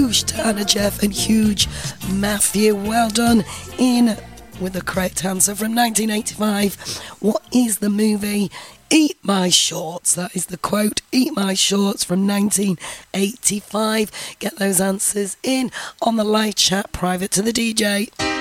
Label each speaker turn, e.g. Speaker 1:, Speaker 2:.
Speaker 1: huge to Anna Jeff and huge Matthew. Well done in with the correct answer from 1985. What is the movie? Eat My Shorts. That is the quote. Eat My Shorts from 1985. Get those answers in on the live chat private to the DJ.